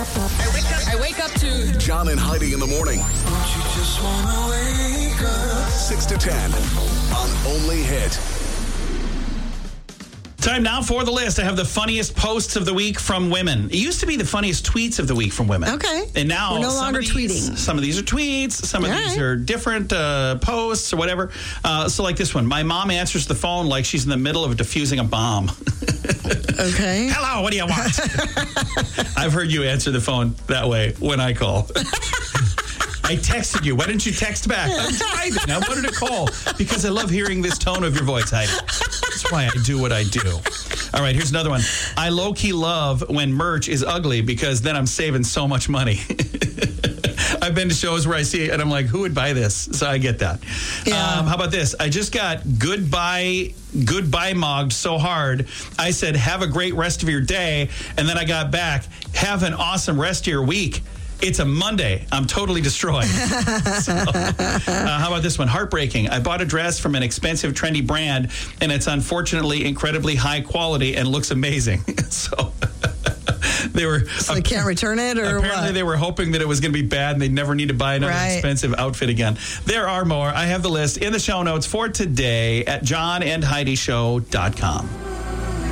I wake up to John and Heidi in the morning. Don't you just wanna wake up? 6 to 10 on Only Hit. Time now for the list. I have the funniest posts of the week from women. It used to be the funniest tweets of the week from women. Okay. And now we're no longer tweeting. Some of these are tweets. Some of All these right. are different posts or whatever. So like this one. My mom answers the phone like she's in the middle of diffusing a bomb. Okay. Hello, what do you want? I've heard you answer the phone that way when I call. I texted you. Why didn't you text back? I'm driving. I wanted to call because I love hearing this tone of your voice, Heidi. That's why I do what I do. All right, here's another one. I low-key love when merch is ugly because then I'm saving so much money. I've been to shows where I see it and I'm like, who would buy this? So I get that. Yeah. How about this? I just got goodbye mogged so hard. I said, have a great rest of your day. And then I got back, have an awesome rest of your week. It's a Monday. I'm totally destroyed. How about this one? Heartbreaking. I bought a dress from an expensive, trendy brand, and it's unfortunately incredibly high quality and looks amazing. So they can't return it, or apparently what? they were hoping that it was going to be bad and they'd never need to buy another expensive outfit again. There are more. I have the list in the show notes for today at johnandheidishow.com.